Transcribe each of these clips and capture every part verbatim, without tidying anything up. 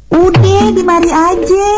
Udah, di mari aja.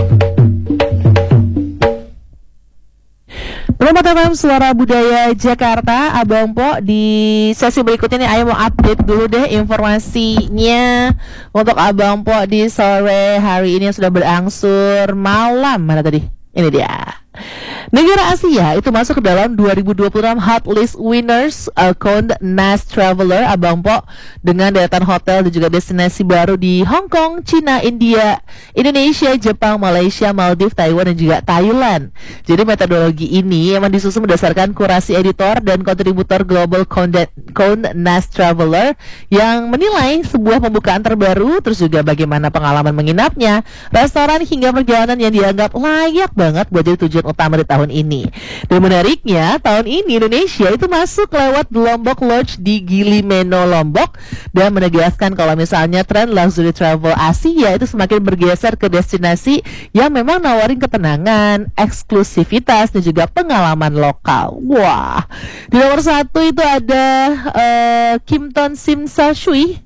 Selamat datang Suara Budaya Jakarta, Abang Po. Di sesi berikutnya nih, Ayo mau update dulu deh informasinya untuk Abang Po di sore hari ini yang sudah berangsur malam. Mana tadi? Ini dia. Negara Asia itu masuk ke dalam dua ribu dua puluh enam Hot List Winners account Nas Traveler, Abang Po, dengan deretan hotel dan juga destinasi baru di Hong Kong, Cina, India, Indonesia, Jepang, Malaysia, Maldives, Taiwan, dan juga Thailand. Jadi metodologi ini memang disusun berdasarkan kurasi editor dan kontributor Global Count Nas Traveler yang menilai sebuah pembukaan terbaru, terus juga bagaimana pengalaman menginapnya, restoran hingga perjalanan yang dianggap layak banget buat jadi tujuan utama di tahun ini. Dan menariknya, tahun ini Indonesia itu masuk lewat Lombok Lodge di Gili Meno, Lombok, dan menegaskan kalau misalnya tren luxury travel Asia itu semakin bergeser ke destinasi yang memang nawarin ketenangan, eksklusivitas, dan juga pengalaman lokal. Wah, di nomor satu itu ada uh, Kim Ton Sim Sa Shui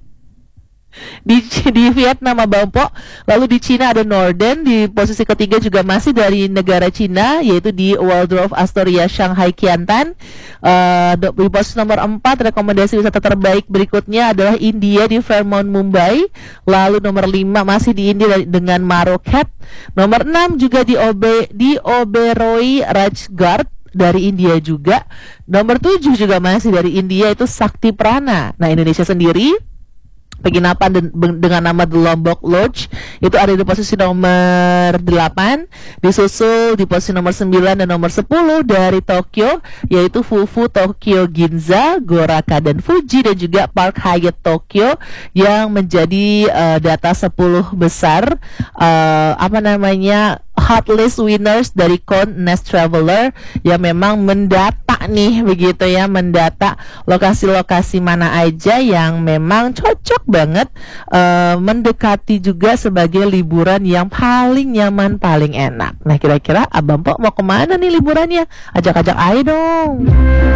di, di Vietnam, Abang Po. Lalu di Cina ada Norden. Di posisi ketiga juga masih dari negara Cina, yaitu di Waldorf Astoria Shanghai Qiantan. uh, Di posisi nomor empat, rekomendasi wisata terbaik berikutnya adalah India di Fairmont Mumbai. Lalu nomor lima masih di India dengan Maroket. Nomor enam juga di Obe, di Oberoi Rajgarh dari India juga. Nomor tujuh juga masih dari India, itu Sakti Prana. Nah, Indonesia sendiri penginapan de- dengan nama The Lombok Lodge itu ada di posisi nomor delapan, disusul di posisi nomor sembilan dan nomor sepuluh dari Tokyo, yaitu Fufu Tokyo Ginza, Goraka dan Fuji, dan juga Park Hyatt Tokyo yang menjadi uh, data sepuluh besar uh, apa namanya Hot List Winners dari Count Nas Traveler yang memang mendata nih, begitu ya, mendata lokasi-lokasi mana aja yang memang cocok banget uh, mendekati juga sebagai liburan yang paling nyaman, paling enak. Nah, kira-kira Abang Po mau kemana nih liburannya? Ajak-ajak ayo dong.